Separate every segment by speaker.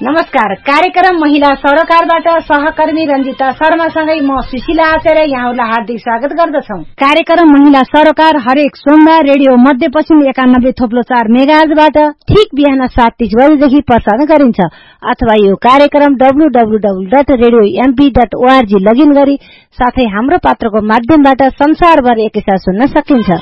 Speaker 1: नमस्कार। कार्यक्रम महिला सरोकारबाट सहकर्मी रञ्जिता शर्मासँगै म सुशीला आचार्य यहाँहरूलाई हार्दिक स्वागत गर्दछौ। कार्यक्रम महिला सरोकार हरेक सोमबार रेडियो मध्यपश्चिम 91.4 मेगाहर्जबाट ठीक बिहान 7:30 बजेदेखि प्रसारण गरिन्छ अथवा यो कार्यक्रम www.radiomp.org लगइन गरी साथै हाम्रो पात्रको माध्यमबाट संसारभर एकैसाथ सुन्न सकिन्छ।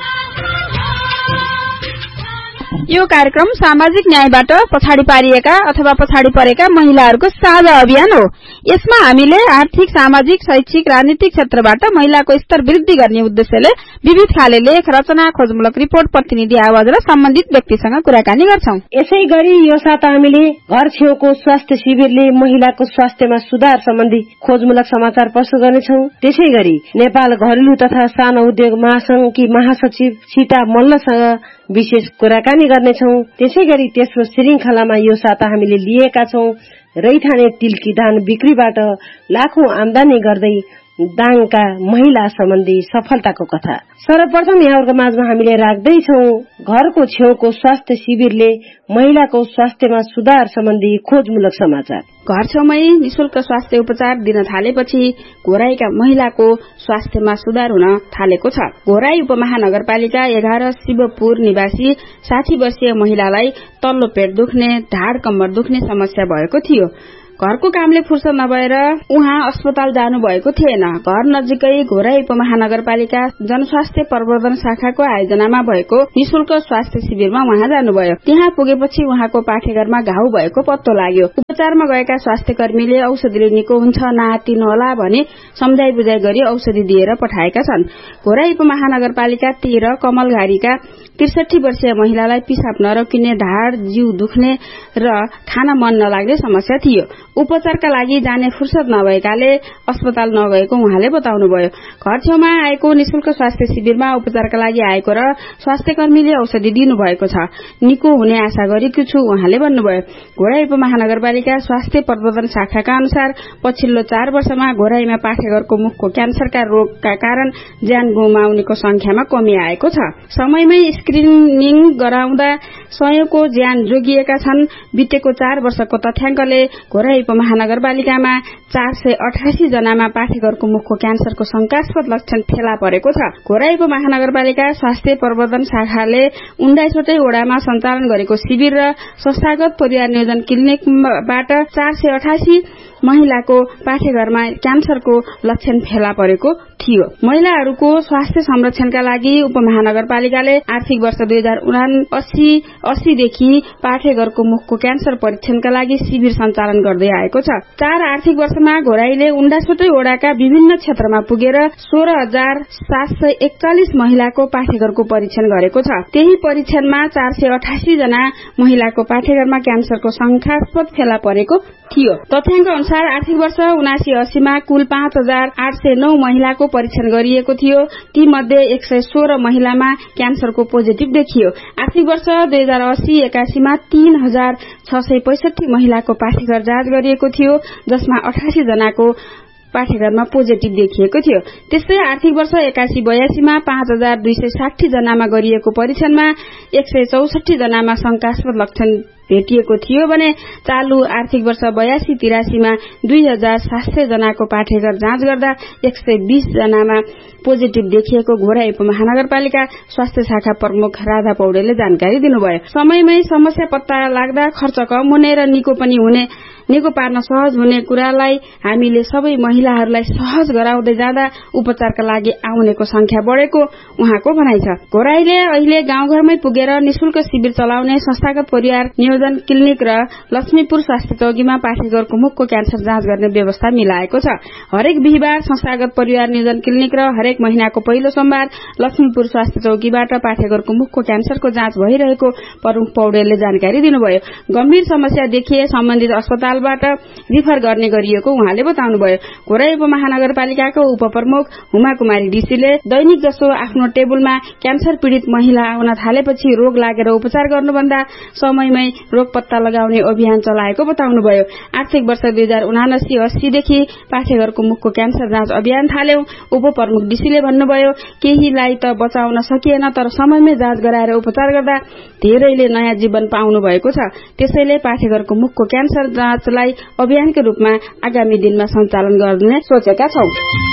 Speaker 2: यो कार्यक्रम सामाजिक न्यायबाट पछाडि पारिएका अथवा पछाडि परेका महिलाहरूको साझा अभियान हो। यसमा हामीले आर्थिक, सामाजिक, शैक्षिक, राजनीतिक क्षेत्रबाट महिलाको स्तर वृद्धि गर्ने उद्देश्यले विविध खाले लेख, रचना, खोजमूलक रिपोर्ट, प्रतिनिधि आवाज र सम्बन्धित व्यक्तिसँग कुराकानी गर्छौं।
Speaker 3: यसै गरी यो साता हामीले घर छेउको स्वास्थ्य शिविरले महिलाको स्वास्थ्यमा सुधार सम्बन्धी खोजमूलक समाचार प्रस्तुत गर्नेछौं। त्यसै गरी नेपाल घरेलु तथा सानो उद्योग महासंघकी महासचिव सीता मल्लसँग विशेष कुराकानी गर्नेछौं। त्यसै गरी तेस्रो श्रृंखलामा यो साता हामीले लिएका छौं रैथाने तिलकी धान बिक्रीबाट लाखौं आमदानी गर्दै दाङका महिला सम्बन्धी सफलताको कथा। सर्वप्रथम यहाँहरूको माझमा हामीले राख्दैछौं घरको छेउको स्वास्थ्य शिविरले महिलाको स्वास्थ्यमा सुधार सम्बन्धी खोजमूलक समाचार।
Speaker 2: घर छेउमै निशुल्क स्वास्थ्य उपचार दिन थालेपछि घोराईका महिलाको स्वास्थ्यमा सुधार हुन थालेको छ। घोराई उपमहानगरपालिका 11 शिवपुर निवासी 60 वर्षीय महिलालाई तल्लो पेट दुख्ने, ढाड कम्मर दुख्ने समस्या भएको थियो। घरको कामले फुर्सद नभएर उहाँ अस्पताल जानु भएको थिएन। घर नजिकै घोराई उपमहानगरपालिका जनस्वास्थ्य प्रवर्धन शाखाको आयोजनामा भएको निशुल्क स्वास्थ्य शिविरमा उहाँ जानुभयो। त्यहाँ पुगेपछि उहाँको पाठेघरमा घाउ भएको पत्तो लाग्यो। उपचारमा गएका स्वास्थ्य कर्मीले औषधिले निको हुन्छ, नआत्तिनुहोला भनी सम्झाइ बुझाइ गरी औषधि दिएर पठाएका छन्। घोराई उपमहानगरपालिका 13 कमलघारीका 63 वर्षीय महिलालाई पिसाब नरोकिने, ढाड, जिउ दुख्ने र खान मन नलाग्ने समस्या थियो। उपचारका लागि जाने फुर्सद नभएकाले अस्पताल नगएको उहाँले बताउनुभयो। घर छेउमा आएको निशुल्क स्वास्थ्य शिविरमा उपचारका लागि आएको र स्वास्थ्य कर्मीले औषधि दिनुभएको छ। निको हुने आशा गरेको छु उहाँले भन्नुभयो। घोराई उपमहानगरपालिका स्वास्थ्य प्रवर्धन शाखाका अनुसार पछिल्लो 4 वर्षमा घोराईमा पाठेघरको मुखको क्यान्सरका रोगका कारण ज्यान गुमाउनेको संख्यामा कमी आएको छ। समयमै स्क्रिनिङ गराउँदा सयौंको ज्यान जोगिएका छन्। बितेको 4 वर्षको तथ्याङ्कले घोराई उपमहानगरपालिकामा 488 जनामा पाठेघरको मुखको क्यान्सरको शंकास्पद लक्षण फेला परेको छ। घोराई उपमहानगरपालिका स्वास्थ्य प्रवर्धन शाखाले 19वटै वडामा सञ्चालन गरेको शिविर र संस्थागत परिवार नियोजन क्लिनिकबाट 488 महिलाको पाठेघरमा क्यान्सरको लक्षण फेला परेको थियो। महिलाहरूको स्वास्थ्य संरक्षणका लागि उपमहानगरपालिकाले आर्थिक वर्ष 2079-80 देखि पाठेघरको मुखको क्यान्सर परीक्षणका लागि शिविर सञ्चालन गर्दै आएको छ। 4 आर्थिक वर्षमा घोराईले 19वटै वडाका विभिन्न क्षेत्रमा पुगेर 16,741 महिलाको पाठेघरको परीक्षण गरेको छ। त्यही परीक्षणमा 488 जना महिलाको पाठेघरमा क्यान्सरको शंकास्पद फेला परेको थियो। तथ्याङ्क अनुसार आर्थिक वर्ष 79-80 मा कुल 5,809 महिलाको परीक्षण गरिएको थियो। ती मध्ये 116 महिलामा क्यान्सरको पोजिटिभ देखियो। आर्थिक वर्ष 2080-81 मा 3,665 महिलाको पाठेघर जाँच गरिएको थियो, जसमा 88 जनाको पाठेघरमा पोजिटिभ देखिएको थियो। त्यस्तै आर्थिक वर्ष 81-82 मा 5,260 जनामा गरिएको परीक्षणमा 164 जनामा शंकास्पद लक्षण भेटिएको थियो भने चालू आर्थिक वर्ष 82-83 मा 2,700 जनाको पाठेघर जाँच गर्दा 120 जनामा पोजिटिभ देखिएको घोराई उपमहानगरपालिका स्वास्थ्य शाखा प्रमुख राधा पौडेलले जानकारी दिनुभयो। समयमै समस्या पत्ता लाग्दा खर्च कम हुने र निको पार्न सहज हुने कुरालाई हामीले सबै महिलाहरूलाई सहज गराउँदै जाँदा उपचारका लागि आउनेको संख्या बढेको उहाँको भनाइ छ। घोराईले अहिले गाउँघरमै पुगेर निशुल्क शिविर चलाउने संस्थागत परिवार नियोजन क्लिनिक र लक्ष्मीपुर स्वास्थ्य चौकीमा पाठेघरको मुखको क्यान्सर जाँच गर्ने व्यवस्था मिलाएको छ। हरेक बिहीबार संस्थागत परिवार नियोजन क्लिनिक र हरेक महिनाको पहिलो सोमबार लक्ष्मीपुर स्वास्थ्य चौकीबाट पाठेघरको मुखको क्यान्सरको जाँच भइरहेको प्रमुख पौडेलले जानकारी दिनुभयो। गम्भीर समस्या देखिए सम्बन्धित अस्पतालबाट रिफर गर्ने गरिएको उहाँले बताउनुभयो। घोराई उपमहानगरपालिकाको उपप्रमुख हुमा कुमारी डीसीले दैनिक जसो आफ्नो टेबुलमा क्यान्सर पीड़ित महिला आउन थालेपछि रोग लागेर उपचार गर्नुभन्दा समयमै रोग पत्ता लगाउने अभियान चलाएको बताउनुभयो। आर्थिक वर्ष 2079-80 देखि पाठेघरको मुखको क्यान्सर जाँच अभियान थाल्यौं। उपप्रमुख डीसीले भन्नुभयो, केहीलाई त बचाउन सकिएन, तर समयमै जाँच गराएर उपचार गर्दा धेरैले नयाँ जीवन पाउनु भएको छ। त्यसैले पाठेघरको मुखको क्यान्सर जाँचलाई अभियानकै रूपमा आगामी दिनमा सञ्चालन गर्ने सोचेका छौं।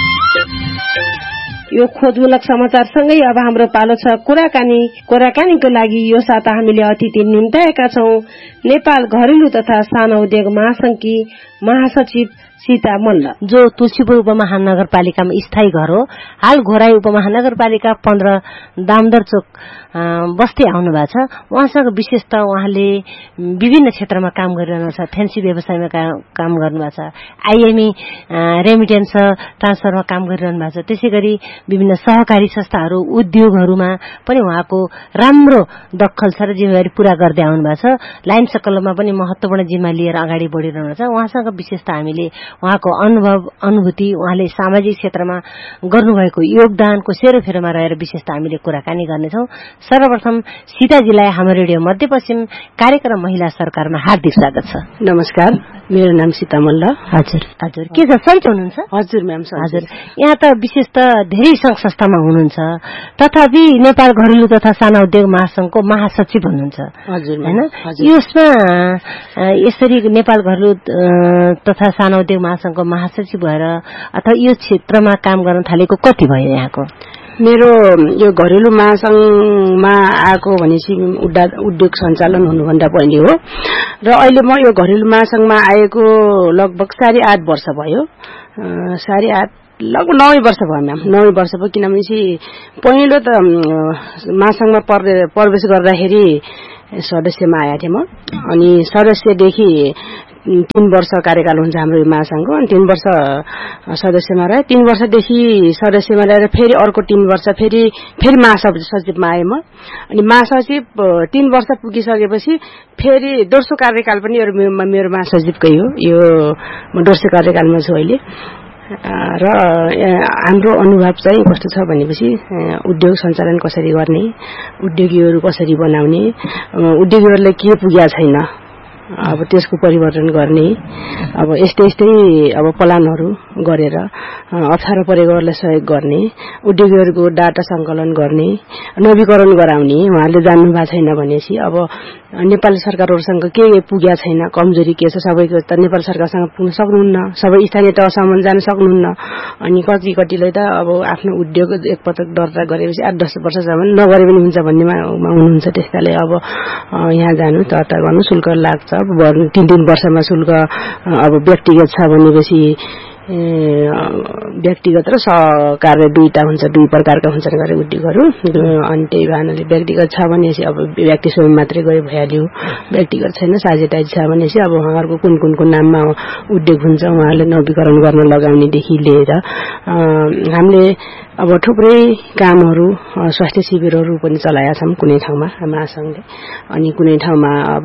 Speaker 3: यो खोजमूलक समाचारसँगै अब हाम्रो पालो छ कुराकानीको लागि यो साता हामीले अतिथि निम्ताएका छौं नेपाल घरेलु तथा सानो उद्योग महासंघकी महासचिव सीता मल्ल, जो तुलसीपुर उपमहानगरपालिकामा स्थायी घर हो। हाल घोराई उपमहानगरपालिका 15 दामदर चोक बस्दै आउनु भएको छ। उहाँसँग विशेष त उहाँले विभिन्न क्षेत्रमा काम गरिरहनु छ। फेन्सी व्यवसायमा काम गर्नुभएको छ, आइएमई रेमिटेन्स ट्रान्सफरमा काम गरिरहनु भएको छ। त्यसै गरी विभिन्न सहकारी संस्थाहरू उद्योगहरूमा पनि उहाँको राम्रो दखल छ र जिम्मेवारी पूरा गर्दै आउनु भएको छ। लाइन सकलमा पनि महत्वपूर्ण जिम्मा लिएर अगाडि बढिरहनु छ। उहाँसँग विशेष त हामीले उहाँको अनुभव अनुभूति, उहाँले सामाजिक क्षेत्रमा गर्नुभएको योगदानको सेरोफेरोमा रहेर विशेष त हामीले कुराकानी गर्नेछौं। सर्वप्रथम सीताजीलाई हाम्रो रेडियो मध्यपश्चिम कार्यक्रम महिला सरकारमा हार्दिक स्वागत छ।
Speaker 4: नमस्कार, मेरो नाम सीता मल्ल।
Speaker 3: हजुर के छ, सन्चै हुनुहुन्छ?
Speaker 4: हजुर म्याम, हजुर।
Speaker 3: यहाँ त विशेष त धेरै संघ संस्थामा हुनुहुन्छ, तथापि नेपाल घरेलु तथा साना उद्योग महासंघको महासचिव हुनुहुन्छ।
Speaker 4: हजुर
Speaker 3: हैन? यसमा यसरी नेपाल घरेलु तथा साना उद्योग महासंघको महासचिव भएर अथवा यो क्षेत्रमा काम गर्न थालेको कति भयो यहाँको?
Speaker 4: मेरो यो घरेलु महासंघमा आएको भनेपछि उद्योग सञ्चालन हुनुभन्दा पहिले हो र अहिले म यो घरेलु महासंघमा आएको लगभग 8.5 वर्ष भयो। 8.5 लगभग 9 वर्ष भयो म्याम, 9 वर्ष भयो। किनभने पहिलो त महासंघमा प्रवेश गर्दाखेरि सदस्यमा आएको थिएँ म, अनि सदस्यदेखि 3 वर्ष कार्यकाल हुन्छ हाम्रो महासंघको, अनि 3 वर्ष सदस्यमा रहे। 3 वर्षदेखि सदस्यमा रहेर फेरि अर्को 3 वर्ष फेरि महासचिवमा आएँ म। अनि महासचिव 3 वर्ष पुगिसकेपछि फेरि दोस्रो कार्यकाल पनि मेरो महासचिवकै हो। यो म दोस्रो कार्यकालमा छु अहिले। र हाम्रो अनुभव चाहिँ कस्तो छ भनेपछि उद्योग सञ्चालन कसरी गर्ने, उद्योगीहरू कसरी बनाउने, उद्योगीहरूले के पुगेको छैन अब त्यसको परिवर्तन गर्ने, अब यस्तै अब प्लानहरू गरेर अप्ठ्यारो परेकोहरूलाई सहयोग गर्ने, उद्योगीहरूको डाटा संकलन गर्ने, नवीकरण गराउने। उहाँले जान्नु भएको छैन भनेपछि अब नेपाल सरकारहरूसँग के पुग्या छैन, कमजोरी के छ, सबैको त नेपाल सरकारसँग पुग्न सक्नुहुन्न, सबै स्थानीय तहसम्म जान सक्नुहुन्न। अनि कतिलाई त अब आफ्नो उद्योग एकपटक दर्ता गरेपछि 8-10 वर्षसम्म नगरे पनि हुन्छ भन्नेमा हुनुहुन्छ। त्यसकाले अब यहाँ जानु, दर्ता गर्नु, शुल्क लाग्छ। 3 वर्षमा शुल्क अब व्यक्तिगत छ भनेपछि व्यक्तिगत र सहकार्य दुईटा हुन्छ, 2 प्रकारका हुन्छन् गरे उद्योगहरू। अनि त्यही भएनाले व्यक्तिगत छ भनेपछि अब व्यक्ति स्वयं मात्रै गए भइहाल्यो, व्यक्तिगत छैन साझेदारी छ भनेपछि अब उहाँहरूको कुनको नाममा उद्योग हुन्छ उहाँहरूले नवीकरण गर्न लगाउनेदेखि लिएर हामीले अब थुप्रै कामहरू स्वास्थ्य शिविरहरू पनि चलाएका छौँ कुनै ठाउँमा महासंघले। अनि कुनै ठाउँमा अब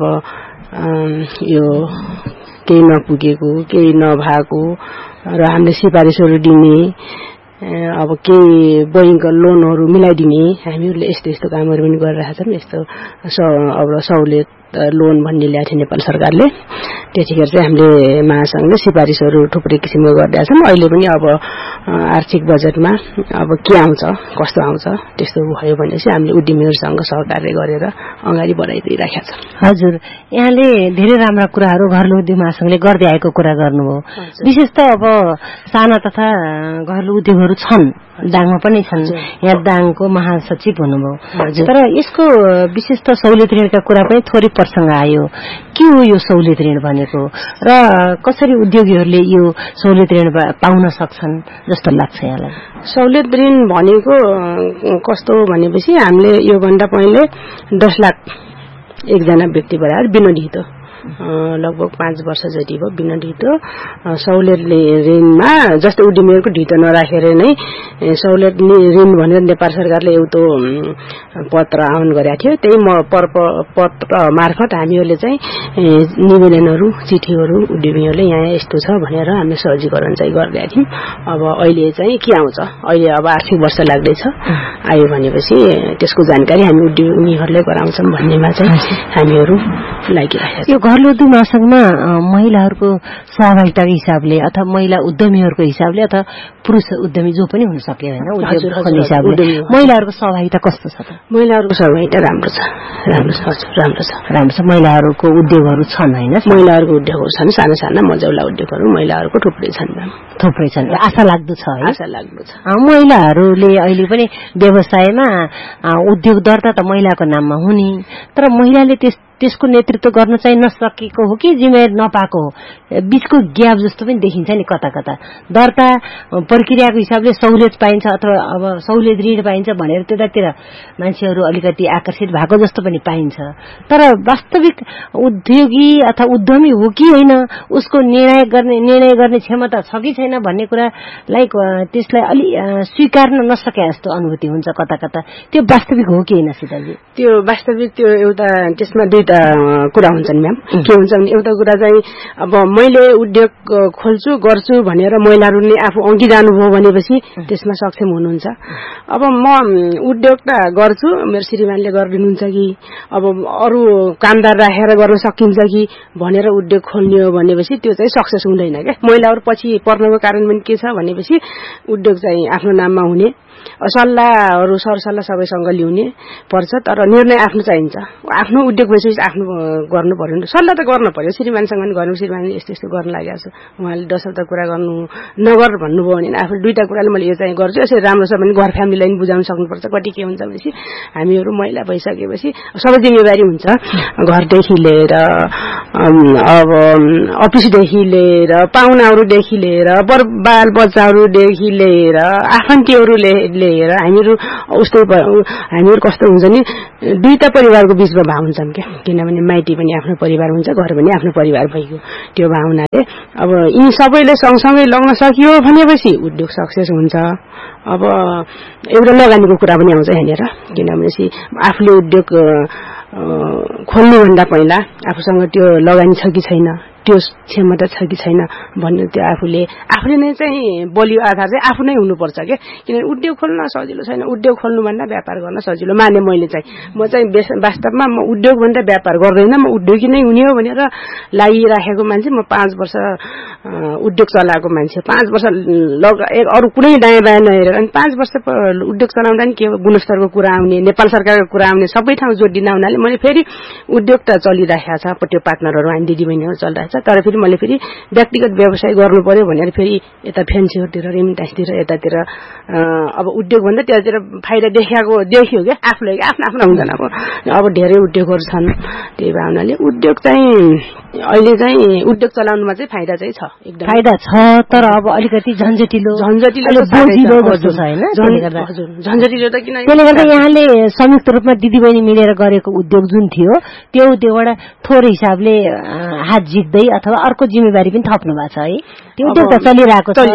Speaker 4: यो केही नपुगेको, केही नभएको र हामीले सिफारिसहरू दिने, अब केही बैङ्क लोनहरू मिलाइदिने, हामीहरूले यस्तो कामहरू पनि गरिरहेका छौँ। यस्तो अब सहुलियत लोन भन्ने ल्याएको थियो नेपाल सरकारले। त्यतिखेर चाहिँ हामीले महासंघले सिफारिसहरू थुप्रै किसिमको गरिरहेका छौँ। अहिले पनि अब आर्थिक बजेटमा अब के आउँछ, कस्तो आउँछ, त्यस्तो भयो भनेपछि हामीले उद्यमीहरूसँग सहकार्य गरेर अगाडि बढाइदिइराखेका छौँ।
Speaker 3: हजुर, यहाँले धेरै राम्रा कुराहरू घरेलु उद्योग महासंघले गर्दै आएको कुरा गर्नुभयो। विशेष त अब साना तथा घरेलु उद्योगहरू छन्, दाङमा पनि छन्, यहाँ दाङको महासचिव हुनुभयो। तर यसको विशेष त सहुलियत ऋणका कुरा पनि थोरै प्रसंग आयो। के हो यो सहुलियत ऋण भनेको र कसरी उद्योगीहरूले यो सहुलियत ऋण पाउन सक्छन् जस्तो लाग्छ यहाँलाई?
Speaker 4: सहुलियत ऋण भनेको कस्तो भनेपछि हामीले यो भन्दा पहिले 10 लाख एकजना व्यक्ति बराबर विनियोजित लगभग 5 वर्ष जति भयो बिना ढितो सहुलियत ऋणमा जस्तै उद्यमीहरूको ढितो नराखेर नै सहुलियत ऋण भनेर नेपाल सरकारले एउटा पत्र आह्वान गरेको थियो। त्यही पत्र मार्फत हामीहरूले चाहिँ निवेदनहरू चिठीहरू उद्यमीहरूले यहाँ यस्तो छ भनेर हामीले सहजीकरण चाहिँ गरिरहेका थियौँ। अब अहिले चाहिँ के आउँछ, अहिले अब आर्थिक वर्ष लाग्दैछ, आयो भनेपछि त्यसको जानकारी हामी उद्यमीहरूले गराउँछौँ भन्नेमा चाहिँ हामीहरू लागिरहेका छौँ।
Speaker 3: यो घरेलु उद्योग महासंघमा महिलाहरूको सहभागिताको हिसाबले अथवा महिला उद्यमीहरूको हिसाबले अथवा पुरुष उद्यमी जो पनि हुन सक्यो होइन उद्योग खोल्ने हिसाबले महिलाहरूको सहभागिता कस्तो छ त?
Speaker 4: महिलाहरूको सहभागिता राम्रो छ।
Speaker 3: महिलाहरूको उद्योगहरू छन् होइन?
Speaker 4: महिलाहरूको उद्योगहरू छन्, साना साना मजौला उद्योगहरू महिलाहरूको थुप्रै छन्।
Speaker 3: आशा लाग्दो छ है?
Speaker 4: आशा लाग्दो छ।
Speaker 3: महिलाहरूले अहिले पनि व्यवसायमा उद्योग दर्ता त महिलाको नाममा हुने, तर महिलाले त्यसको नेतृत्व गर्न चाहिँ नसकेको हो कि जिम्मेवारी नपाएको हो, बीचको ग्याप जस्तो पनि देखिन्छ नि कता कता। दर्ता प्रक्रियाको हिसाबले सहुलियत पाइन्छ अथवा अब सहुलियत ऋण पाइन्छ भनेर त्यतातिर मान्छेहरू अलिकति आकर्षित भएको जस्तो पनि पाइन्छ, तर वास्तविक उद्योगी अथवा उद्यमी हो कि होइन, उसको निर्णय गर्ने क्षमता छ कि छैन भन्ने कुरालाई त्यसलाई अलि स्वीकार्न नसके जस्तो अनुभूति हुन्छ कता कता। त्यो वास्तविक हो कि होइन शीतलजी?
Speaker 4: त्यो वास्तविक त्यो एउटा त्यसमा दुईटा कुरा हुन्छन् म्याम। के हुन्छ भने एउटा कुरा चाहिँ अब मैले उद्योग खोल्छु गर्छु भनेर महिलाहरूले आफू अघि जानुभयो भनेपछि त्यसमा सक्षम हुनुहुन्छ। अब म उद्योग त गर्छु, मेरो श्रीमानले गरिदिनुहुन्छ कि अब अरू कामदार राखेर गर्न सकिन्छ कि भनेर उद्योग खोल्ने हो भनेपछि त्यो चाहिँ सक्सेस हुँदैन क्या। महिलाहरू पछि पर्नको कारण पनि के छ भनेपछि उद्योग चाहिँ आफ्नो नाममा हुने, सल्लाहहरू सरसल्लाह सबैसँग ल्याउने पर्छ, तर निर्णय आफ्नो चाहिन्छ। आफ्नो उद्योग भएपछि आफ्नो गर्नु पर्यो, सल्लाह त गर्नु पर्यो। श्रीमानसँग पनि गर्नु, श्रीमानले यस्तो यस्तो गर्न लागेको छ, उहाँले 10 कुरा गर्नु नगर भन्नुभयो भने आफूले 2टा कुराले मैले यो चाहिँ गर्छु, यसरी राम्रो छ भने घर फ्यामिलीलाई पनि बुझाउन सक्नुपर्छ। कति के हुन्छ भनेपछि हामीहरू महिला भइसकेपछि सबै जिम्मेवारी हुन्छ, घरदेखि लिएर अब अफिसदेखि लिएर पाहुनाहरूदेखि लिएर बाल बच्चाहरूदेखि लिएर आफन्तीहरू लिएर हामीहरू कस्तो हुन्छ नि 2टा परिवारको बीचमा भाव हुन्छन् क्या। किनभने माइती पनि आफ्नो परिवार हुन्छ, घर पनि आफ्नो परिवार भइगयो। त्यो भावनाले अब यी सबैले सँगसँगै लग्न सकियो भनेपछि उद्योग सक्सेस हुन्छ। अब एउटा लगानीको कुरा पनि आउँछ यहाँनिर, किनभने आफूले उद्योग खोल्नुभन्दा पहिला आफूसँग त्यो लगानी छ कि छैन, त्यो क्षमता छ कि छैन भन्ने त्यो आफूले नै चाहिँ बलियो आधार चाहिँ आफू नै हुनुपर्छ क्या। किनभने उद्योग खोल्न सजिलो छैन, उद्योग खोल्नुभन्दा व्यापार गर्न सजिलो माने मैले चाहिँ। म चाहिँ वास्तवमा म उद्योगभन्दा व्यापार गर्दैन, म उद्योगी नै हुने हो भनेर लागिराखेको मान्छे। म 5 वर्ष उद्योग चलाएको मान्छे, 5 वर्ष अरू कुनै दायाँ बायाँ नहेरेर अनि 5 वर्ष उद्योग चलाउँदा नि के गुणस्तरको कुरा आउने, नेपाल सरकारको कुरा आउने, सबै ठाउँ जोडिदिन हुनाले मैले फेरि उद्योग त चलिरहेको छ, त्यो पार्टनरहरू हामी दिदीबहिनीहरू चलिरहेको छ, तर फेरि मैले फेरि व्यक्तिगत व्यवसाय गर्नु पर्यो भनेर फेरि यता फेन्सीहरूतिर रेमिटाइसतिर यतातिर अब उद्योगभन्दा त्यतातिर फाइदा देखियो क्या आफूलाई। आफ्नो हुँदैन, अब धेरै उद्योगहरू छन्। त्यही भावनाले उद्योग चाहिँ अहिले चाहिँ उद्योग चलाउनुमा चाहिँ फाइदा चाहिँ छ, एकदम
Speaker 3: फाइदा छ, तर अब अलिकति झन्झटिलो
Speaker 4: त किन।
Speaker 3: त्यसले गर्दा यहाँले संयुक्त रूपमा दिदीबहिनी मिलेर गरेको उद्योग जुन थियो त्यो उद्योगबाट थोरै हिसाबले हात जित्दै अथवा अर्को जिम्मेवारी पनि थप्नु भएको छ है? त्यो उद्योग त चलिरहेको छ,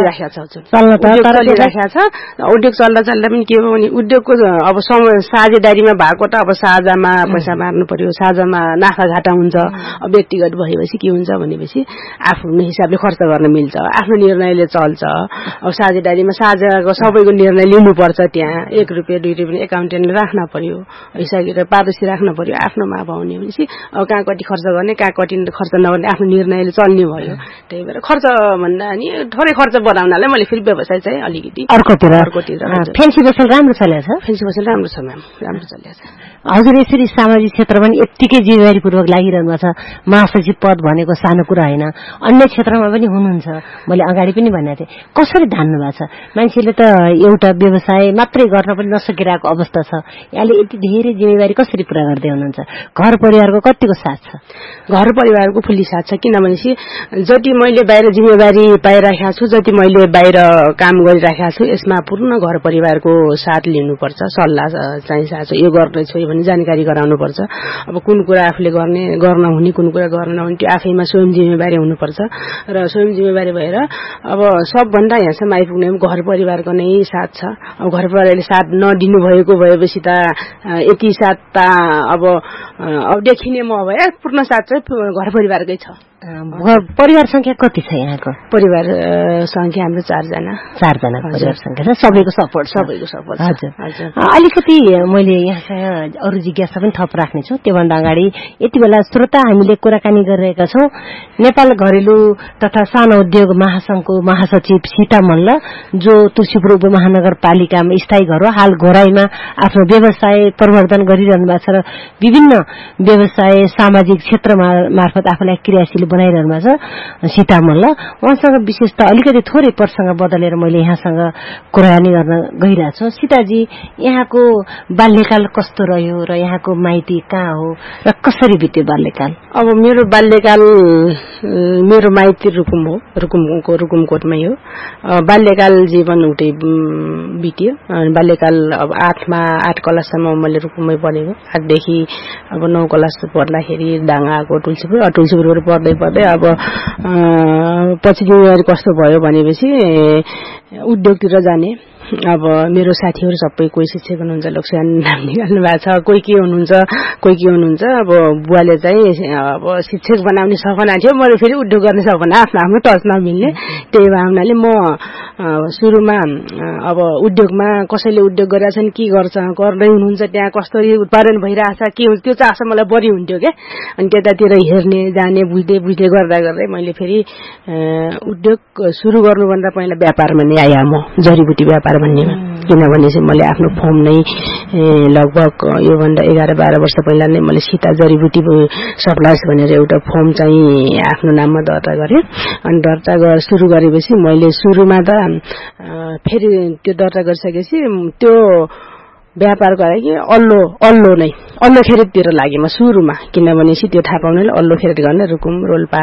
Speaker 4: उद्योग चल्दा पनि के हो भने उद्योगको अब साझेदारीमा भएको त अब साझामा पैसा मार्नु पर्यो, साझामा नाफा घाटा हुन्छ। अब व्यक्तिगत भएपछि के हुन्छ भनेपछि आफ्नो हिसाबले खर्च गर्न मिल्छ, आफ्नो निर्णयले चल्छ। अब साझेदारीमा साझाको सबैको निर्णय लिनुपर्छ, त्यहाँ 1 रुपियाँ 2 रुपियाँ एकाउन्टेन्टले राख्न पर्यो, हिसाबले पारदर्शी राख्न पर्यो। आफ्नोमा पाउने भनेपछि अब कहाँ कति खर्च गर्ने, कहाँ कति खर्च नगर्ने आफ्नो निर्णयले चल्ने भयो। त्यही भएर खर्च भन्दा नि थोरै खर्च बनाउनलाई मैले फेरि व्यवसाय चाहिँ अलिकति अर्कोतिर
Speaker 3: फेन्सी पसल राम्रो चलेको छ।
Speaker 4: फेन्सी पसल राम्रो छ म्याम, राम्रो चलेको छ।
Speaker 3: हजुर यसरी सामाजिक क्षेत्रमा पनि यत्तिकै जिम्मेवारीपूर्वक लागिरहनु भएको छ। महासचिव पद भनेको सानो कुरा होइन, अन्य क्षेत्रमा पनि हुनुहुन्छ। मैले अगाडि पनि भनेको थिएँ, कसरी धान्नु भएको छ? मान्छेले त एउटा व्यवसाय मात्रै गर्न पनि नसकिरहेको अवस्था छ। यहाँले यति धेरै जिम्मेवारी कसरी पूरा गर्दै हुनुहुन्छ? घर परिवारको कतिको साथ छ?
Speaker 4: घर परिवारको फुल्ली साथ छ। किनभनेपछि जति मैले बाहिर जिम्मेवारी पाइराखेको छु, जति मैले बाहिर काम गरिराखेको छु, यसमा पूर्ण घर परिवारको साथ लिनुपर्छ, सल्लाह चाहिँ साथ यो गर्दैछु भने जानकारी गराउनुपर्छ। अब कुन कुरा आफूले गर्न हुने, कुन कुरा गर्न नहुने त्यो आफैमा स्वयं जिम्मेवारी हुनुपर्छ र स्वयं जिम्मेवारी भएर अब सबभन्दा यहाँसम्म आइपुग्ने घर परिवारको नै साथ छ। अब घर परिवारले साथ नदिनु भएको भएपछि त यति साथ त अब देखिने म भए पूर्ण साथ चाहिँ घर परिवारकै छ।
Speaker 3: परिवार संख्या कति छ यहाँको?
Speaker 4: परिवार संख्या हाम्रो 4 जना
Speaker 3: परिवार संख्या छ। सबैको सपोर्ट हजुर। अलिकति मैले यहाँसँग अरू जिज्ञासा पनि थप राख्नेछु। त्योभन्दा अगाडि यति बेला श्रोता हामीले कुराकानी गरिरहेका छौं नेपाल घरेलु तथा सानो उद्योग महासंघको महासचिव सीता मल्ल, जो तुलसीपुर उपमहानगरपालिकामा स्थायी घर हो। हाल घोराईमा आफ्नो व्यवसाय प्रवर्धन गरिरहनु भएको छ र विभिन्न व्यवसाय सामाजिक क्षेत्र मार्फत आफूलाई क्रियाशील बनाइरहनु भएको छ सीता मल्ल। उहाँसँग विशेष त अलिकति थोरै प्रसंग बदलेर मैले यहाँसँग कुराकानी गर्न गइरहेको छु। सीताजी, यहाँको बाल्यकाल कस्तो रह्यो र यहाँको माइती कहाँ हो र कसरी बित्यो बाल्यकाल?
Speaker 4: अब मेरो बाल्यकाल मेरो माइती रुकुम हो, रुकुमकोटमै हो। बाल्यकाल जीवन उतै बित्यो। बाल्यकाल अब 8 क्लाससम्म मैले रुकुममै पढेको। 8 देखि अब 9 क्लास पढ्दाखेरि दाङाको तुलसीपुरबाट पढ्दै अब पछि जिम्मेवारी कस्तो भयो भनेपछि उद्योगतिर जाने। अब मेरो साथीहरू सबै कोही शिक्षक हुनुहुन्छ, लोकसेवा नाम निकाल्नु भएको छ, कोही के हुनुहुन्छ। अब बुवाले चाहिँ अब शिक्षक बनाउने सपना थियो, मैले फेरि उद्योग गर्ने सपना, आफ्नो टच नमिल्ने। त्यही भावनाले म सुरुमा अब उद्योगमा कसैले उद्योग गरिरहेछन्, के गर्दै हुनुहुन्छ, त्यहाँ कसरी उत्पादन भइरहेछ, के हुन्छ त्यो चासो मलाई बढी हुन्थ्यो के। अनि त्यतातिर हेर्ने जाने बुझ्दै गर्दै मैले फेरि उद्योग सुरु गर्नुभन्दा पहिला व्यापारमा नै आएँ म, जडीबुटी व्यापार भन्नेमा। किनभने चाहिँ मैले आफ्नो फर्म नै लगभग योभन्दा 11-12 वर्ष पहिला नै मैले सीता जडीबुटी सप्लायर्स भनेर एउटा फर्म चाहिँ आफ्नो नाममा दर्ता गरेँ। अनि दर्ता सुरु गरेपछि मैले सुरुमा त फेरि त्यो दर्ता गरिसकेपछि त्यो व्यापार गरे कि अल्लो खेततिर लागे म सुरुमा। किनभनेपछि त्यो थाहा पाउनेले अल्लो खेत गर्ने, रुकुम रोल्पा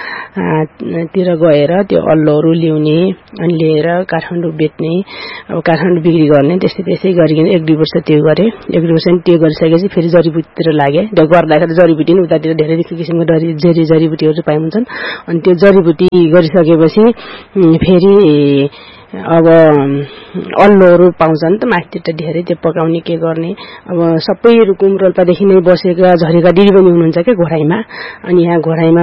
Speaker 4: तिर गएर त्यो अल्लोहरू ल्याउने अनि लिएर काठमाडौँ बेच्ने, अब काठमाडौँ बिक्री गर्ने। त्यस्तै गरिकन 1-2 वर्ष त्यो गरेँ। 1-2 वर्ष त्यो गरिसकेपछि फेरि जडीबुटीतिर लागे। गर्दाखेरि जडीबुटी नि उतातिर धेरै किसिमको जडीबुटीहरू पाइन्छन्। अनि त्यो जडीबुटी गरिसकेपछि फेरि अब अल्लोहरू पाउँछन् त माथितिर धेरै, त्यो पकाउने के गर्ने। अब सबै रुकुम रोल्पादेखि नै बसेका झरेका दिदी पनि हुनुहुन्छ क्या घोराईमा। अनि यहाँ घोराईमा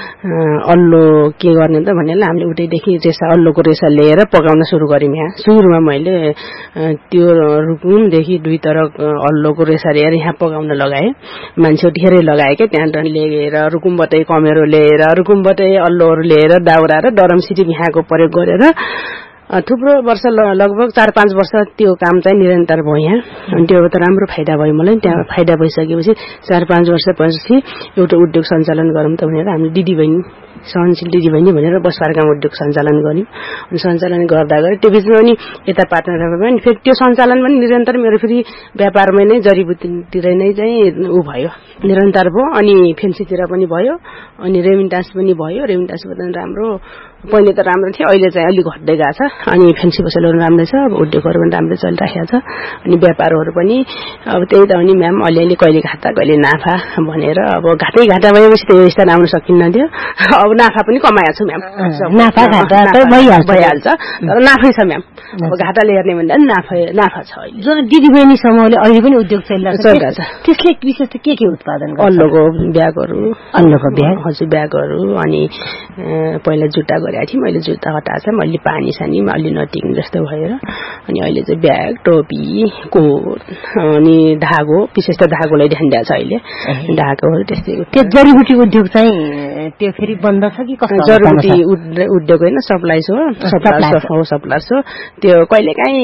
Speaker 4: अल्लो के गर्ने त भनेर हामीले उतैदेखि अल्लोको रेसा लिएर पकाउन सुरु गर्यौँ। यहाँ सुरुमा मैले त्यो रुकुमदेखि 2 तरफ अल्लोको रेसा लिएर यहाँ पकाउन लगाएँ। मान्छे धेरै लगाए क्या, त्यहाँ लिएर रुकुमबाटै कमेरो लिएर, रुकुमबाटै अल्लोहरू लिएर दाउरा र डरम सिटी यहाँको प्रयोग गरेर थुप्रो वर्ष लगभग 4-5 वर्ष त्यो काम चाहिँ निरन्तर भयो यहाँ। अनि त्यो त राम्रो फाइदा भयो मलाई। त्यहाँ फाइदा भइसकेपछि 4-5 वर्षपछि एउटा उद्योग सञ्चालन गरौँ त भनेर हामी दिदीबहिनी सहनशील दिदीबहिनी भनेर बसपार्कामा उद्योग सञ्चालन गर्यौँ। अनि सञ्चालन गर्दा त्यो बिचमा पनि यता पार्टनरहरू पनि फेरि त्यो सञ्चालन पनि निरन्तर मेरो फेरि व्यापारमै नै जडीबुटीतिर नै चाहिँ भयो, निरन्तर भयो। अनि फेन्सीतिर पनि भयो, अनि रेमिन्टान्स पनि भयो। रेमिन्टान्सबाट पनि राम्रो, पहिले त राम्रो थियो, अहिले चाहिँ अलिक घट्दै गएको छ। अनि फेन्सी पसलहरू राम्रै छ, अब उद्योगहरू पनि राम्रै चलिरहेको छ। अनि व्यापारहरू पनि अब त्यही त हो नि म्याम, अलिअलि कहिले घाटा कहिले नाफा भनेर। अब घाटा भएपछि त यो स्थान आउन सकिन्न थियो। अब नाफा पनि कमाएको छु म्याम,
Speaker 3: नाफा घाटा त
Speaker 4: भइहाल्छ, तर नाफै छ म्याम। अब घाटाले हेर्ने भन्दा नाफा छ अहिले।
Speaker 3: जुन दिदीबहिनी समूहले अहिले पनि उद्योग चलिरहेको छ, त्यसले विशेष के उत्पादन गर्छ?
Speaker 4: अल्लोको ब्यागहरू, हजुर ब्यागहरू। अनि पहिला जुत्ता गरेको थिएँ मैले, जुत्ता हटाएको छ मैले, पानी सानीमा अलि नटिक्ने जस्तो भएर। अनि अहिले चाहिँ ब्याग, टोपी, कोट अनि धागो, विशेष त धागोलाई ध्यान दिएको छ अहिले। धागोहरू त्यस्तै।
Speaker 3: त्यो जडीबुटी उद्योग चाहिँ त्यो फेरि बन्द छ कि कस्तो?
Speaker 4: जडीबुटी उद्योग होइन, सप्लायर्स हो। सप्लायर्स हो। त्यो कहिलेकाहीँ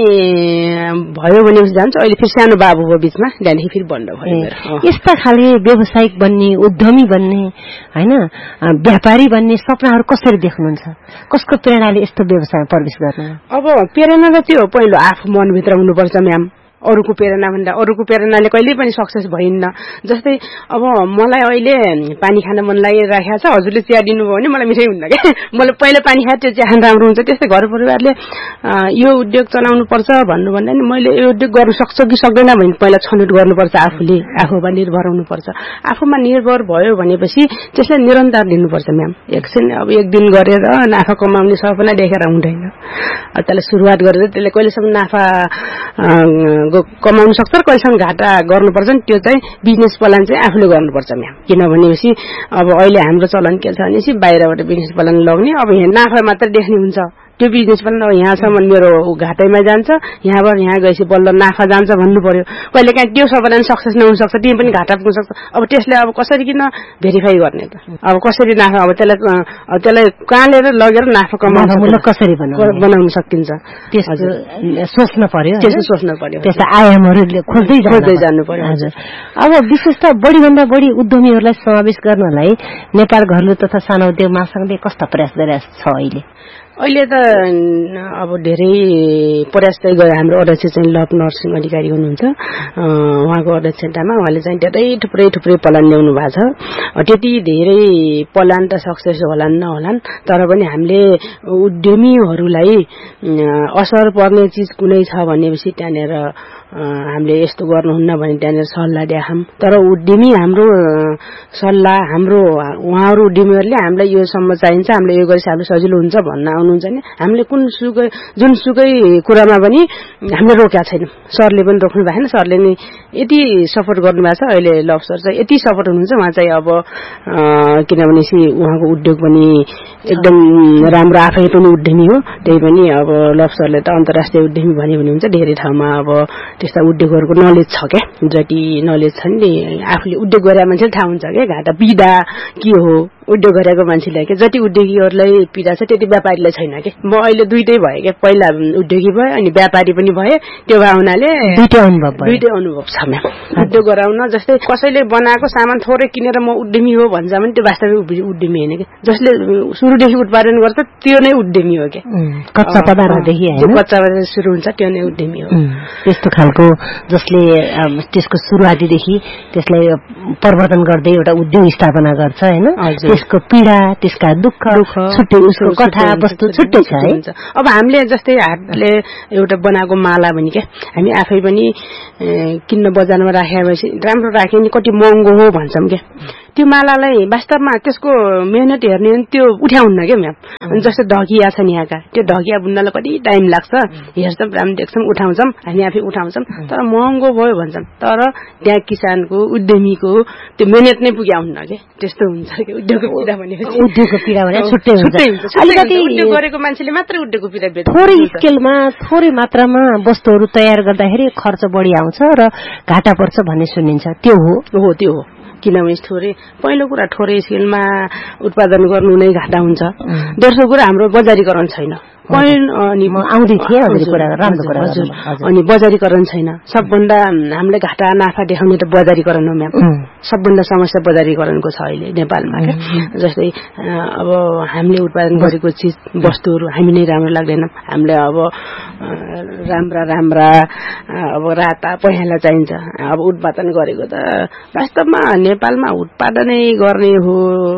Speaker 4: भयो भने जान्छ। अहिले फेरि सानो बाबु हो बिचमा, त्यहाँदेखि फेरि बन्द भयो।
Speaker 3: यस्ता खाले व्यावसायिक बन्ने, उद्यमी बन्ने होइन, व्यापारी बन्ने सपनाहरू कसरी देख्नुहुन्छ? कसको प्रेरणाले यस्तो व्यवसायमा प्रवेश गर्नु?
Speaker 4: अब प्रेरणा त त्यो पहिलो आफू मनभित्र हुनुपर्छ म्याम। अरूको प्रेरणा भन्दा अरूको प्रेरणाले कहिल्यै पनि सक्सेस भइन्न। जस्तै अब मलाई अहिले पानी खान मन लागिरहेको छ, हजुरले चिया दिनुभयो भने मलाई मिठै हुन्न क्या, मलाई पहिला पानी खाए त्यो चिया खान राम्रो हुन्छ। त्यस्तै घर परिवारले यो उद्योग चलाउनु पर्छ भन्नुभन्दा नि मैले यो उद्योग गर्न सक्छ कि सक्दैन भने पहिला छनौट गर्नुपर्छ, आफूमा निर्भर हुनुपर्छ। आफूमा निर्भर भयो भनेपछि त्यसलाई निरन्तर दिनुपर्छ म्याम। एकछिन अब एक दिन गरेर नाफा कमाउने सपना देखेर हुँदैन, त्यसलाई सुरुवात गरेर त्यसले कहिलेसम्म नाफा कमाउन सक्छ र कहिलेसम्म घाटा गर्नुपर्छ नि त्यो चाहिँ बिजनेस प्लान चाहिँ आफूले गर्नुपर्छ म्याम। किनभनेपछि अब अहिले हाम्रो चलन के छ भनेपछि बाहिरबाट बिजनेस प्लान लग्ने, अब यहाँ नाफा मात्र देख्ने हुन्छ। त्यो बिजनेस प्लान यहाँसम्म मेरो घाटैमा जान्छ, यहाँबाट यहाँ गएपछि बल्ल नाफा जान्छ भन्नु पर्यो। कहिले काहीँ त्यो सबैलाई सक्सेस नहुन सक्छ, त्यही पनि घाटा पुग्न सक्छ। अब त्यसले अब कसरी किन भेरिफाई गर्ने त, अब कसरी नाफा, अब त्यसलाई कहाँलेर लगेर नाफा कमाउन
Speaker 3: कसरी
Speaker 4: बनाउन सकिन्छ
Speaker 3: त्यसको सोच्न पर्यो,
Speaker 4: त्यसो सोच्न पर्यो,
Speaker 3: त्यस्ता आयामहरूले खोज्दै जानु पर्यो। हजुर, अब विशेष त बढीभन्दा बढी उद्यमीहरूलाई समावेश गर्नलाई नेपाल घरेलु तथा सानो उद्योग महासंघले कस्ता प्रयास गरिरहेको छ अहिले
Speaker 4: त अब धेरै प्रयास चाहिँ गरे। हाम्रो अध्यक्ष चाहिँ लभ नरसिंह अधिकारी हुनुहुन्छ, उहाँको अध्यक्षतामा उहाँले चाहिँ थुप्रै प्लान ल्याउनु भएको छ। त्यति धेरै प्लान त सक्सेस होलान् नहोलान्, तर पनि हामीले उद्यमीहरूलाई असर पर्ने चिज कुनै छ भनेपछि त्यहाँनिर हामीले यस्तो गर्नुहुन्न भने त्यहाँनिर सल्लाह दिएछौँ। तर उद्यमी हाम्रो सल्लाह, हाम्रो उहाँहरू उद्यमीहरूले हामीलाई योसम्म चाहिन्छ, हामीले यो गरेपछि हाम्रो सजिलो हुन्छ भन्न आउनुहुन्छ नि, हामीले जुनसुकै कुरामा पनि हामीले रोकेका छैनौँ। सरले पनि रोक्नु भएको छैन, सरले नि यति सपोर्ट गर्नुभएको छ। अहिले लभ सर चाहिँ यति सपोर्ट हुनुहुन्छ, उहाँ चाहिँ अब किनभनेपछि उहाँको उद्योग पनि एकदम राम्रो, आफै पनि उद्यमी हो, त्यही पनि अब लभ सरले त अन्तर्राष्ट्रिय उद्यमी भन्यो भने हुन्छ। धेरै ठाउँमा अब त्यस्ता उद्योगहरूको नलेज छ क्या, जति नलेज छ नि आफूले उद्योग गरेर मान्छेले थाहा हुन्छ क्या घाटा पीडा के हो। उद्योग गरेको मान्छेलाई के जति उद्योगीहरूलाई पीडा छ त्यति व्यापारीलाई छैन के। म अहिले दुइटै भए क्या, पहिला उद्योगी भए अनि व्यापारी पनि भए, त्यो भए हुनाले दुइटै अनुभव छ म्याम। उद्योग गराउन जस्तै कसैले बनाएको सामान थोरै किनेर म उद्यमी हो भन्छ भने त्यो वास्तविक उद्यमी होइन कि, जसले सुरुदेखि उत्पादन गर्छ त्यो नै उद्यमी हो क्या।
Speaker 3: कच्चा पदार्थदेखि
Speaker 4: कच्चा पदार्थ सुरु हुन्छ त्यो नै उद्यमी हो।
Speaker 3: त्यस्तो खालको जसले त्यसको सुरुवातीदेखि त्यसलाई प्रवर्धन गर्दै एउटा उद्योग स्थापना गर्छ होइन, त्यसको पीडा, त्यसका दुःख छुट्टै, उसको कथा वस्तु छुट्टै छ है।
Speaker 4: अब हामीले जस्तै हातले एउटा बनाएको माला भने क्या, हामी आफै पनि किन्न बजारमा राखेपछि राम्रो राख्यो नि कति महँगो हो भन्छौँ क्या। त्यो मालालाई वास्तवमा त्यसको मेहनत हेर्ने हो भने त्यो उठाउन्न क्या म्याम। अनि जस्तो ढकिया छन् यहाँका, त्यो ढकिया बुन्नलाई कति टाइम लाग्छ, हेर्छौँ राम्रो देख्छौँ, उठाउँछौँ, हामी आफै उठाउँछौँ, तर महँगो भयो भन्छौँ। तर त्यहाँ किसानको उद्यमीको त्यो मेहनत नै पुग्याउन्न क्या, त्यस्तो हुन्छ क्या। उद्योगको पीडा
Speaker 3: भने छुट्टै हुन्छ।
Speaker 4: अलिकति उद्योग गरेको मान्छेले मात्रै उद्योगको पीडा बेच्छ।
Speaker 3: थोरै स्केलमा थोरै मात्रामा वस्तुहरू तयार गर्दाखेरि खर्च बढी आउँछ र घाटा पर्छ भन्ने सुनिन्छ, त्यो हो?
Speaker 4: त्यो हो। किनभने पहिलो कुरा थोरै स्केलमा उत्पादन गर्नु नै घाटा हुन्छ। दोस्रो कुरा हाम्रो बजारीकरण छैन।
Speaker 3: अनि म आउँदै थिएँ
Speaker 4: अनि बजारीकरण छैन। सबभन्दा हामीले घाटा नाफा देखाउने त बजारीकरण हो म्याम। सबभन्दा समस्या बजारीकरणको छ अहिले नेपालमा क्या। जस्तै अब हामीले उत्पादन गरेको चिज वस्तुहरू हामी नै राम्रो लाग्दैन। हामीले अब राम्रा अब राता पहेँला चाहिन्छ। अब उत्पादन गरेको त वास्तवमा नेपालमा उत्पादनै गर्ने हो,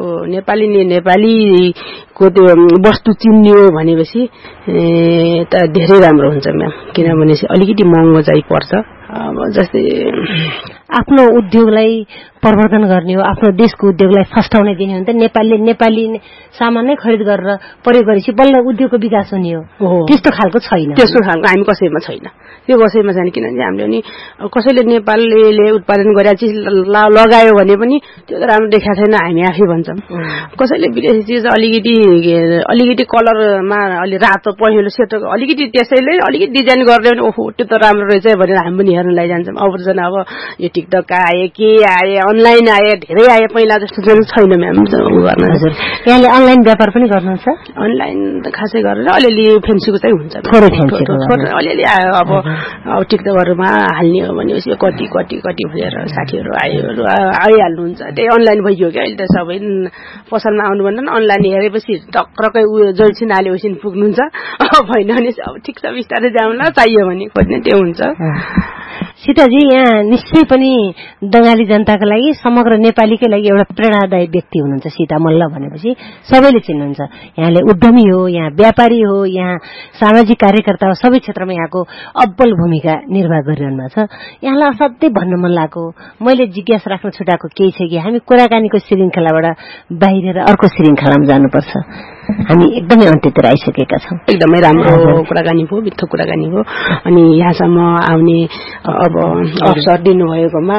Speaker 4: नेपालीको त्यो वस्तु चिन्ने हो भनेपछि त धेरै राम्रो हुन्छ म्याम। किनभने अलिकति महँगो चाहिँ पर्छ। अब जस्तै
Speaker 3: आफ्नो उद्योगलाई प्रवर्धन गर्ने हो, आफ्नो देशको उद्योगलाई फस्टाउन दिने हो भने त नेपाली सामान नै खरिद गरेर प्रयोग गरेपछि बल्ल उद्योगको विकास हुने हो। त्यस्तो खालको छैन,
Speaker 4: त्यस्तो खालको हामी कसैमा छैन, त्यो कसैमा छैन। किनभने हामीले नि कसैले नेपालले उत्पादन गरेर चिज लगायो भने पनि त्यो त राम्रो देखाएको छैन हामी आफै भन्छौँ। कसैले विदेशी चिज अलिकति कलरमा अलि रातो पहेँलो सेतो अलिकति त्यसैले अलिकति डिजाइन गरिदियो भने ओहो त्यो त राम्रो रहेछ भनेर हामी पनि हेर्न लैजान्छौँ। अब अब यो टिकटक आए, के आए, अनलाइन आए, धेरै आए, पहिला जस्तो चाहिँ छैन म्याम।
Speaker 3: हजुर, यहाँले अनलाइन व्यापार पनि गर्नुहुन्छ?
Speaker 4: अनलाइन त खासै गरेर अलिअलि फेन्सीको चाहिँ हुन्छ,
Speaker 3: थोरै
Speaker 4: अलिअलि आयो। अब टिकटकहरूमा हाल्ने हो भनेपछि कति भएर साथीहरू आइहाल्नुहुन्छ, त्यही अनलाइन भइयो क्या। अहिले त सबै पसलमा आउनुभन्दा अनलाइन हेरेपछि टक्रकै उयो जैसिन हालेपछि पुग्नुहुन्छ। भएन भने अब ठिक छ बिस्तारै जाउँला, चाहियो भने खोज्ने त्यो हुन्छ।
Speaker 3: सीताजी यहाँ निश्चय पनि बंगाली जनताका लागि समग्र नेपालीकै लागि एउटा प्रेरणादायी व्यक्ति हुनुहुन्छ सीता मल्ल भनेपछि सबैले चिन्नुहुन्छ। यहाँले उद्यमी हो, यहाँ व्यापारी हो, यहाँ सामाजिक कार्यकर्ता हो, सबै क्षेत्रमा यहाँको अब्बल भूमिका निर्वाह गरिरहनु भएको छ। यहाँलाई असाध्यै भन्न मन लागेको, मैले जिज्ञासा राख्न छुटाएको केही छ कि हामी कुराकानीको श्रृङ्खलाबाट बाहिर अर्को श्रृङ्खलामा जानुपर्छ। हामी एकदमै अन्त्यतिर आइसकेका छौँ।
Speaker 4: एकदमै राम्रो कुराकानी भयो, मिठो कुराकानी भयो। अनि यहाँसम्म आउने अब अवसर दिनुभएकोमा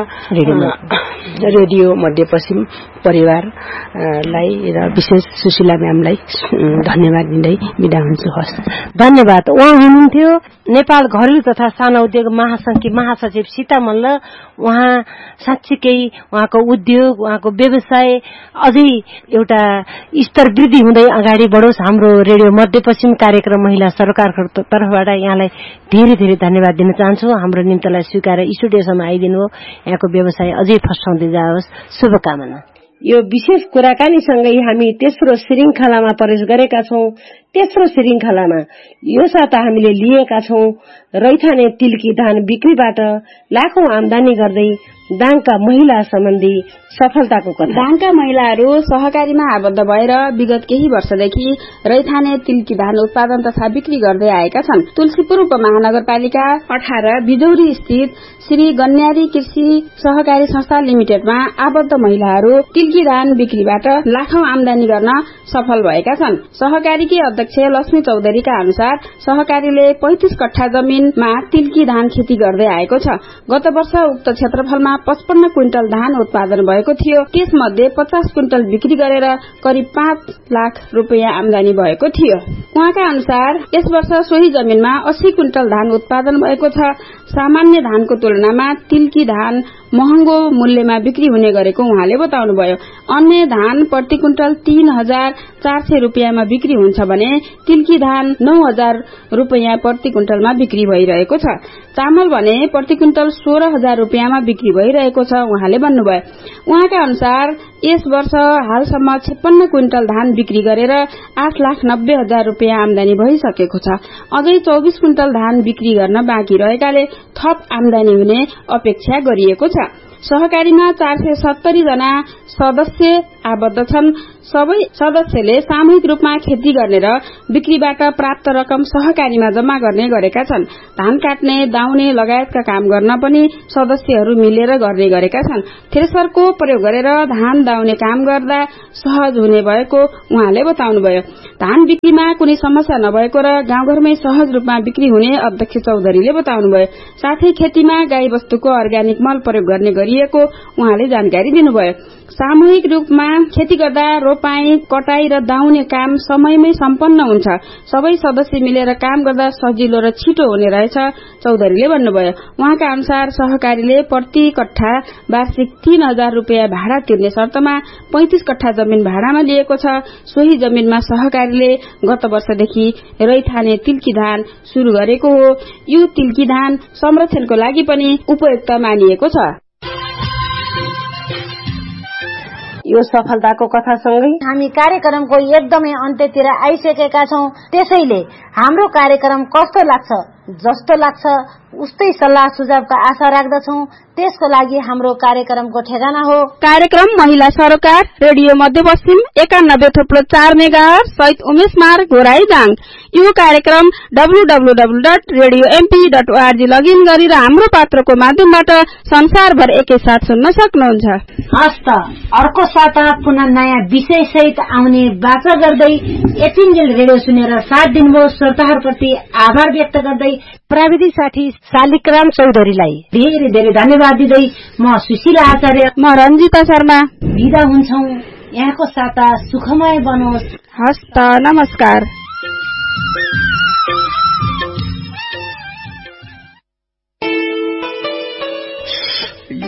Speaker 4: रेडियो मध्यपश्चिम परिवारलाई र विशेष सुशीला म्यामलाई धन्यवाद दिँदै बिदा हुन्छु। हस्,
Speaker 3: धन्यवाद। उहाँ हुनुहुन्थ्यो नेपाल घरेलु तथा सानो उद्योग महासंघकी महासचिव सीता मल्ल। उहाँ साँच्चीकै उहाँको उद्योग, उहाँको व्यवसाय अझै एउटा स्तर वृद्धि हुँदै अगाडि बढोस्। हाम्रो रेडियो मध्यपश्चिम कार्यक्रम महिला सरकारको तर्फबाट यहाँलाई धेरै धेरै धन्यवाद दिन चाहन्छु। हाम्रो निम्तिलाई स्वीकारेर स्टुडियोसम्म आइदिनु हो। यहाँको व्यवसाय अझै फस्टाउँदै जाओस्, शुभकामना। यो विशेष कुराकानीसँगै हामी तेस्रो श्रृङ्खलामा प्रवेश गरेका छौं। तेस्रो श्रृङ्खलामा यो साता हामीले लिएका छौं रैथाने तिल्की धान बिक्रीबाट लाखौं आमदानी गर्दै दाङका महिला सम्बन्धी सफलताको कथा।
Speaker 2: दाङका महिलाहरू सहकारीमा आबद्ध भएर विगत केही वर्षदेखि रैथाने तिल्की धान उत्पादन तथा बिक्री गर्दै आएका छन्। तुलसीपुर उपमहानगरपालिका 18 बिजौरी स्थित श्री गन्यारी कृषि सहकारी संस्था लिमिटेडमा आबद्ध महिलाहरू तिल्की धान बिक्रीबाट लाखौं आमदानी गर्न सफल भएका छन्। सहकारीकी अध्यक्ष लक्ष्मी चौधरीका अनुसार सहकारीले 35 कट्ठा जमिनमा तिल्की धान खेती गर्दै आएको छ। गत वर्ष उक्त क्षेत्रफलमा 55 क्विन्टल धान उत्पादन भएको थियो। त्यसमध्ये 50 क्विन्टल बिक्री गरेर करिब 5 लाख रुपियाँ आमदानी भएको थियो। उहाँका अनुसार यस वर्ष सोही जमिनमा 80 क्विन्टल धान उत्पादन भएको छ। सामान्य धानको तुलनामा तिल्की धान महँगो मूल्यमा बिक्री हुने गरेको उहाँले बताउनुभयो। अन्य धान प्रति क्विन्टल 3,400 रुपियाँमा बिक्री हुन्छ भने तिल्की धान 9,000 रुपियाँ प्रति क्विन्टलमा बिक्री भइरहेको छ। चामल भने प्रति क्विन्टल 16,000 रुपियाँमा बिक्री भइरहेको छ उहाँले भन्नुभयो। उहाँका अनुसार यस वर्ष हालसम्म 56 क्विन्टल धान बिक्री गरेर 8,90,000 रुपियाँ आमदानी भइसकेको छ। अझै 24 क्विन्टल धान बिक्री गर्न बाँकी रहेकाले थप आमदानी हुने अपेक्षा गरिएको छ। सहकारीमा 470 जना सदस्य आबद्ध छन्। सबै सदस्यले सामूहिक रूपमा खेती गर्ने र बिक्रीबाट प्राप्त रकम सहकारीमा जम्मा गर्ने गरेका छन्। धान काट्ने, दाउने लगायतका काम गर्न पनि सदस्यहरू मिलेर गर्ने गरेका छन्। थ्रेसरको प्रयोग गरेर धान दाउने काम गर्दा सहज हुने भएको उहाँले बताउनुभयो। धान बिक्रीमा कुनै समस्या नभएको र गाउँघरमै सहज रूपमा बिक्री हुने अध्यक्ष चौधरीले बताउनुभयो। साथै खेतीमा गाई वस्तुको अर्ग्यानिक मल प्रयोग गर्ने गरिएको उहाँले जानकारी दिनुभयो। सामूहिक रूपमा खेती गर्दा रोपाई, कटाई र दाउने काम समयमै सम्पन्न हुन्छ। सबै सदस्य मिलेर काम गर्दा सजिलो र छिटो हुने रहेछ चौधरीले भन्नुभयो। उहाँका अनुसार सहकारीले प्रति कट्ठा वार्षिक 3,000 रुपियाँ भाडा तिर्ने शर्तमा 35 कट्ठा जमिन भाडामा लिएको छ। सोही जमिनमा सहकारीले गत वर्षदेखि रैथाने तिल्की धान शुरू गरेको हो। यो तिल्की धान संरक्षणको लागि पनि उपयुक्त मानिएको छ।
Speaker 3: यो सफलताको कथासँगै
Speaker 1: हामी कार्यक्रमको एकदमै अन्त्यतिर आइसकेका छौं। त्यसैले हाम्रो कार्यक्रम कस्तो लाग्छ, जस्तो लाग्छ उस्तै सल्लाह सुझावका आशा राख्दछौं। त्यसको लागि हाम्रो कार्यक्रमको ठेगाना हो
Speaker 2: कार्यक्रम महिला सरोकार रेडियो मध्यपश्चिम 91.4 मेगाहर्ज सहित उमेश मार्ग घोराई दाङ। यो कार्यक्रम www.radiomp.org लगइन गरेर हाम्रो पात्रको माध्यमबाट संसारभर एकैसाथ सुन्न सक्नुहुन्छ।
Speaker 1: हस्त अर्को साता पुनः नयाँ विषय सहित आउने बाचा गर्दै यतिन्जेल रेडियो सुनेर साथ दिनुभयो श्रोताहरूप्रति आभार व्यक्त गर्दै प्राविधिक साथी शालिग्राम चौधरीलाई धेरै धेरै धन्यवाद दिँदै म सुशीला आचार्य,
Speaker 2: म रञ्जिता शर्मा
Speaker 1: बिदा हुन्छौं। यहाँको साता सुखमय बनोस्।
Speaker 2: हस्त नमस्कार।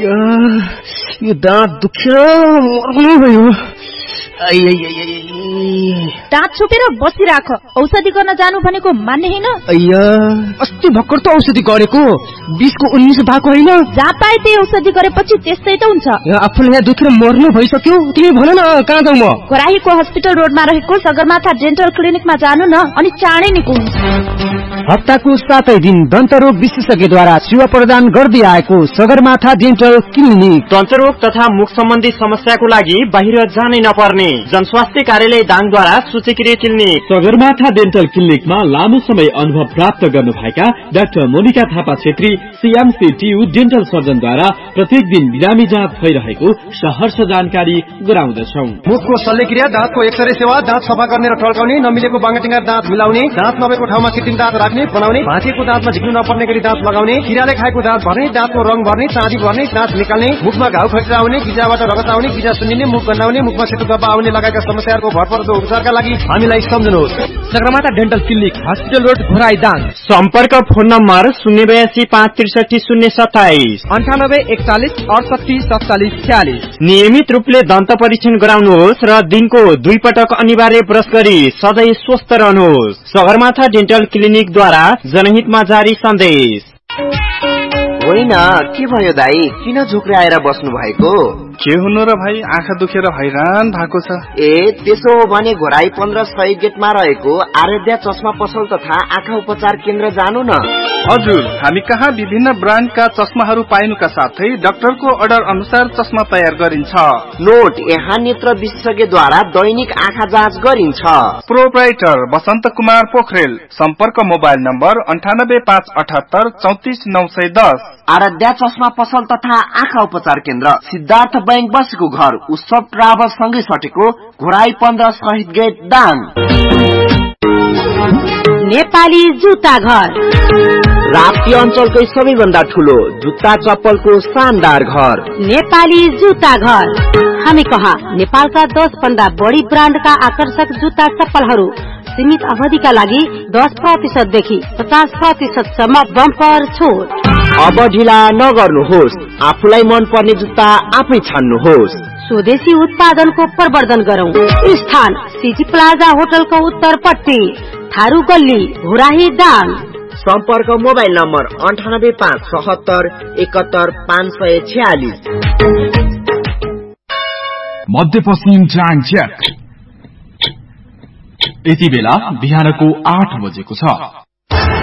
Speaker 5: यो दाँत दुखेर मर्नु भयो। दाँत छोपेर बसिराख। औषधि गर्न जानु भनेको मान्ने हैन?
Speaker 6: अय्या, अस्ति भर्खर त औषधि गरेको, 20 को 19 भएको हैन?
Speaker 5: जहाँ पाए त्यही औषधि गरेपछि त्यस्तै त हुन्छ।
Speaker 6: आफूले यहाँ दुखेर मर्नु भइसक्यो। तिमी भन न, कहाँ जाऊ म?
Speaker 5: घोराहीको हस्पिटल रोडमा रहेको सगरमाथा डेन्टल क्लिनिकमा जानु न, अनि चाँडै निको हुन्छ।
Speaker 7: हप्ताको 7 दिन दन्तरोग विशेषज्ञद्वारा सेवा प्रदान गर्दै आएको सगरमाथा डेन्टल क्लिनिक।
Speaker 8: दन्तरोग तथा मुख सम्बन्धी समस्याको लागि बाहिर जानै नपर्ने जनस्वास्थ्य कार्यालय दाङद्वारा सूचीकृत क्लिनिक।
Speaker 9: सगरमाथा डेन्टल क्लिनिकमा लामो समय अनुभव प्राप्त गर्नुभएका doctor Monika Thapa Chhetri CMCTU dental सर्जनद्वारा प्रत्येक दिन बिरामी जाँच भइरहेको सहर्ष जानकारी गराउँदछौं।
Speaker 10: मुखको शल्यक्रिया, दाँतको एक्सरे सेवा, दाँत सफा गर्ने र टल्काउने, नमिलेको बाङ्गाटिङ्गा दाँत मिलाउने, दाँत नभएको ठाउँमा कृत्रिम दाँत राख्ने बनाउने, भाँचिएको दाँतमा झिक्नु नपर्ने गरी दाँत लगाउने, किराले खाएको दाँत भर्ने, दाँतको रङ भर्ने, चाँदी भर्ने, दाँत निकाल्ने, मुखमा घाउ खटिरा आउने, गिजाबाट रगत आउने, गिजा सुन्निने, मुख गन्हाउने, मुखमा सेतो धब्बा आउने लगायतका समस्याहरूको भरपर्दो उपचारका लागि हामीलाई सम्झनुहोस्।
Speaker 6: Sagarmatha dental clinic, hospital road, Ghorahi Dang.
Speaker 8: सम्पर्क फोन नम्बर 082 563 027
Speaker 6: 98 41 68 47 46।
Speaker 8: नियमित रूपले दन्त परीक्षण गराउनुहोस् र दिनको 2 पटक अनिवार्य ब्रश गरी सधैँ स्वस्थ रहनुहोस्। सगरमाथा डेन्टल क्लिनिकद्वारा जनहितमा जारी सन्देश।
Speaker 11: होइन, के भयो दाई? किन झुक्राएर बस्नु भएको?
Speaker 12: के हुनु र भाइ, आँखा दुखेर हैरान भएको छ।
Speaker 11: ए, त्यसो हो भने घोराई 15 सही गेटमा रहेको आराध्या चस्मा पसल तथा आँखा उपचार केन्द्र जानु न।
Speaker 12: हजुर, हामी कहाँ विभिन्न ब्रान्डका चस्माहरू पाइनुका साथै डाक्टरको अर्डर अनुसार चस्मा तयार गरिन्छ।
Speaker 11: नोट, यहाँ नेत्र विशेषज्ञद्वारा दैनिक आँखा जाँच गरिन्छ।
Speaker 12: प्रोप्राइटर बसन्त कुमार पोखरेल। सम्पर्क मोबाइल नम्बर 98 578 34 910।
Speaker 11: आराध्या चस्मा पसल तथा आँखा उपचार केन्द्र, सिद्धार्थ बैंक बसेको घर, उत्सव ट्राभल सँगै सटेको घोराई 15 शहीद गेट दाङ।
Speaker 1: नेपाली जुत्ता घर,
Speaker 11: राप्ती अञ्चलकै सबैभन्दा ठुलो जुत्ता चप्पलको शानदार घर,
Speaker 1: नेपाली जुत्ता घर। हामी कहाँ नेपालका 10 भन्दा बढी ब्रान्डका आकर्षक जुत्ता चप्पलहरू सीमित अवधिका लागि 10% देखि 50% सम्म बम्पर छुट।
Speaker 11: अब ढिला नगर्नुहोस्, आफूलाई मन पर्ने जुत्ता आफै छान्नुहोस्।
Speaker 1: स्वदेशी उत्पादनको प्रवर्धन गरौं। स्थान सिटी प्लाजा होटलको उत्तरपट्टि, थारू गल्ली, घोराही दाङ।
Speaker 11: सम्पर्क मोबाइल नम्बर 98 577 71 546।
Speaker 13: मध्यपश्चिम जाङ ज्याक। यति बेला बिहानको 8 बजेको छ।